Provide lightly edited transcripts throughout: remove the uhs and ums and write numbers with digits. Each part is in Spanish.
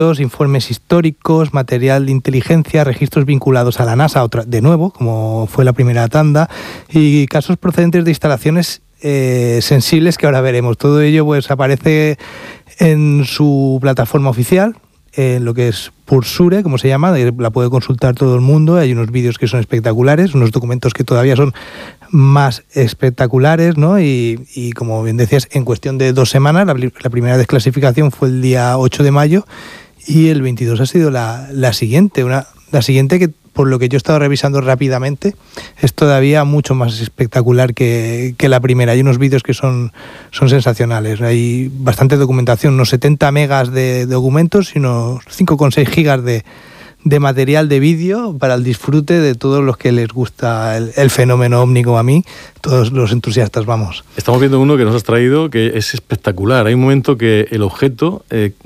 informes históricos, material de inteligencia, registros vinculados a la NASA, de nuevo, como fue la primera tanda, y casos procedentes de instalaciones sensibles que ahora veremos. Todo ello pues aparece en su plataforma oficial, en lo que es Pursure, como se llama, la puede consultar todo el mundo. Hay unos vídeos que son espectaculares, unos documentos que todavía son más espectaculares, ¿no? Y como bien decías, en cuestión de 2 semanas, la primera desclasificación fue el día 8 de mayo y el 22 ha sido la siguiente, la siguiente que, por lo que yo he estado revisando rápidamente, es todavía mucho más espectacular que la primera. Hay unos vídeos que son sensacionales. Hay bastante documentación, unos 70 megas de documentos y unos 5,6 gigas de material de vídeo para el disfrute de todos los que les gusta el fenómeno ovni, como a mí, todos los entusiastas, vamos. Estamos viendo uno que nos has traído que es espectacular. Hay un momento que el objeto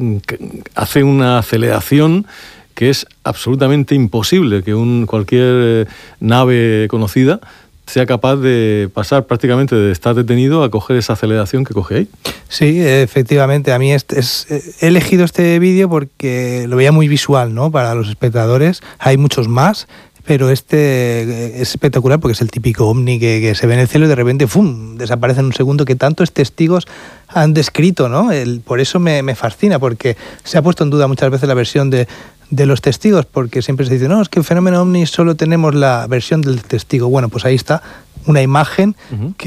hace una aceleración que es absolutamente imposible que cualquier nave conocida sea capaz de pasar prácticamente de estar detenido a coger esa aceleración que coge ahí. Sí, efectivamente. A mí he elegido este vídeo porque lo veía muy visual, ¿no?, para los espectadores. Hay muchos más, pero este es espectacular porque es el típico ovni que se ve en el cielo y de repente ¡fum!, desaparece en un segundo, que tantos testigos han descrito, ¿no? Por eso me fascina, porque se ha puesto en duda muchas veces la versión de los testigos, porque siempre se dice, no, es que el fenómeno ovni solo tenemos la versión del testigo. Bueno, pues ahí está una imagen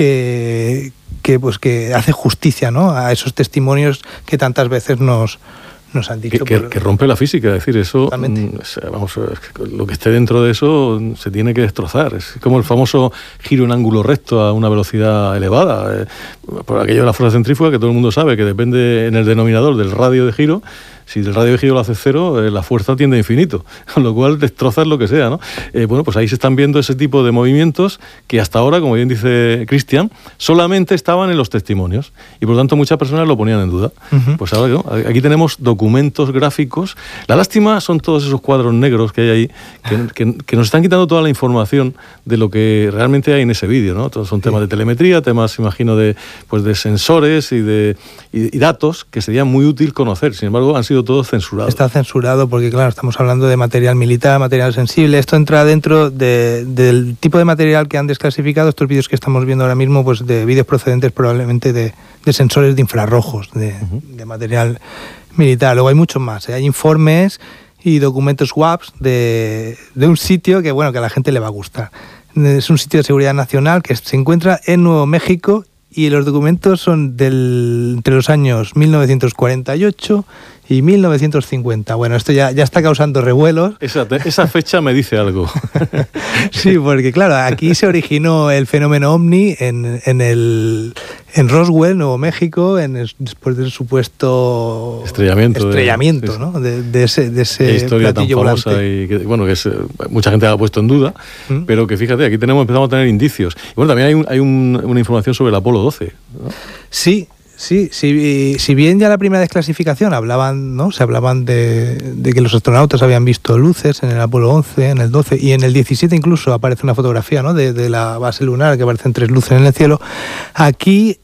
que hace justicia, ¿no?, a esos testimonios que tantas veces nos han dicho. Que rompe la física, es decir, eso, vamos, lo que esté dentro de eso se tiene que destrozar. Es como el famoso giro en ángulo recto a una velocidad elevada, por aquello de la fuerza centrífuga, que todo el mundo sabe que depende en el denominador del radio de giro. Si el radio de giro lo hace 0, la fuerza tiende a infinito, con lo cual destrozas lo que sea, ¿no? Bueno, pues ahí se están viendo ese tipo de movimientos que hasta ahora, como bien dice Cristian, solamente estaban en los testimonios y por lo tanto muchas personas lo ponían en duda. Pues ahora ¿no? Aquí tenemos documentos gráficos. La lástima son todos esos cuadros negros que hay ahí que nos están quitando toda la información de lo que realmente hay en ese vídeo, ¿no? Todos son temas de telemetría, temas, imagino, de sensores y datos que sería muy útil conocer. Sin embargo, han sido todo censurado. Está censurado porque, claro, estamos hablando de material militar, material sensible. Esto entra dentro del tipo de material que han desclasificado estos vídeos que estamos viendo ahora mismo, pues de vídeos procedentes probablemente de sensores de infrarrojos, de material militar. Luego hay muchos más, hay informes y documentos WAPs de un sitio que, bueno, que a la gente le va a gustar. Es un sitio de seguridad nacional que se encuentra en Nuevo México y los documentos son entre los años 1948 y 1950. Bueno, esto ya está causando revuelos. Esa fecha me dice algo. Sí, porque claro, aquí se originó el fenómeno ovni en Roswell, Nuevo México, después del supuesto estrellamiento, sí, ¿no? de ese historia tan famosa volante. Y que, bueno, que mucha gente la ha puesto en duda, pero que fíjate, aquí empezamos a tener indicios. Y bueno, también hay una información sobre el Apolo 12, ¿no? Sí, si bien ya la primera desclasificación se hablaban de que los astronautas habían visto luces en el Apolo 11, en el 12 y en el 17 incluso aparece una fotografía, ¿no?, de la base lunar, que aparecen 3 luces en el cielo. Aquí,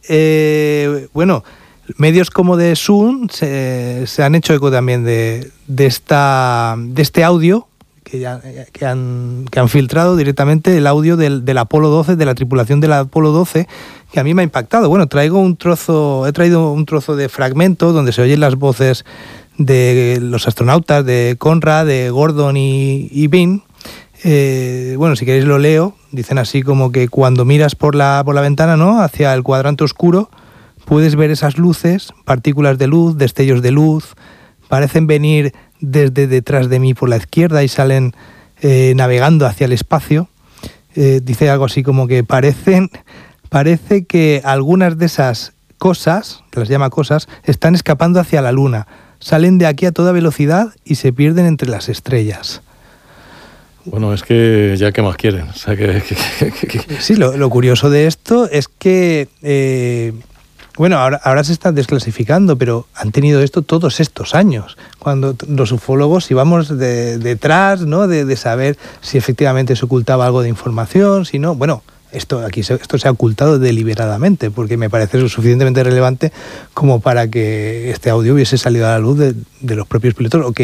medios como The Sun se han hecho eco también de este audio que han filtrado directamente, el audio del Apolo 12, de la tripulación del Apolo 12, que a mí me ha impactado. Bueno, he traído un trozo de fragmento donde se oyen las voces de los astronautas, de Conrad, de Gordon y Bean. Si queréis lo leo. Dicen así como que cuando miras por la ventana, ¿no?, hacia el cuadrante oscuro, puedes ver esas luces, partículas de luz, destellos de luz, parecen venir desde detrás de mí por la izquierda y salen navegando hacia el espacio. Dice algo así como que parece que algunas de esas cosas, que las llama cosas, están escapando hacia la luna, salen de aquí a toda velocidad y se pierden entre las estrellas. Bueno, es que ya qué más quieren. O sea, Sí, lo curioso de esto es que ahora se están desclasificando, pero han tenido esto todos estos años, cuando los ufólogos íbamos detrás, ¿no?, de saber si efectivamente se ocultaba algo de información, si no. Bueno, esto se ha ocultado deliberadamente, porque me parece lo suficientemente relevante como para que este audio hubiese salido a la luz de los propios pilotos, o que